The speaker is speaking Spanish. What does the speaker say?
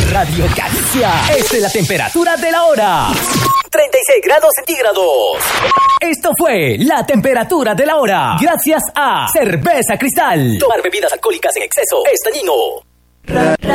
Radio Galicia. Esta es la temperatura de la hora. 36 grados centígrados. Esto fue la temperatura de la hora. Gracias a Cerveza Cristal. Tomar bebidas alcohólicas en exceso es dañino.